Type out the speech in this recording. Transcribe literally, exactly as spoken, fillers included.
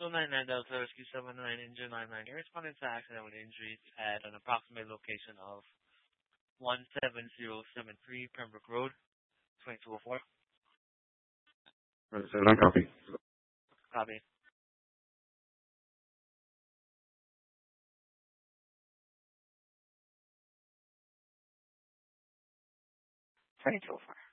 two nine nine Delta Rescue seven nine Engine nine nine. You're responding to accident with injuries at an approximate location of one seven zero seven three Pembroke Road, twenty-two oh four. Right, so don't copy. Copy. twenty-two oh four.